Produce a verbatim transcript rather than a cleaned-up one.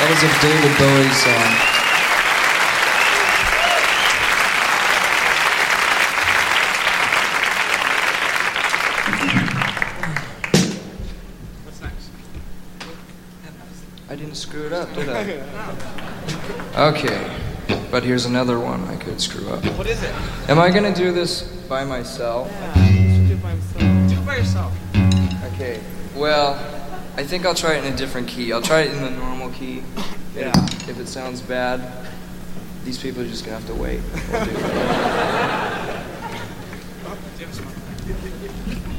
That was a David Bowie song. I didn't screw it up, did I? Okay, but here's another one I could screw up. What is it? Am I gonna do this by myself? Yeah, you should do it by yourself. Do it by yourself. Okay, well, I think I'll try it in a different key. I'll try it in the normal key. Yeah. If, if it sounds bad, these people are just gonna have to wait. We'll do it. Oh, do you have a smoke?